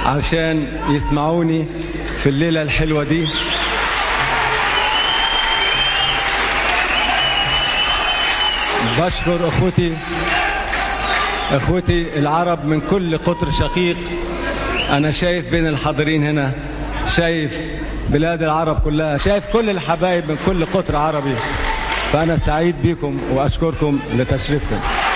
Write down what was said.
عشان يسمعوني في الليلة الحلوة دي. بشكر اخوتي العرب من كل قطر شقيق. انا شايف بين الحاضرين هنا، شايف بلاد العرب كلها، شايف كل الحبايب من كل قطر عربي، فانا سعيد بكم واشكركم لتشريفكم.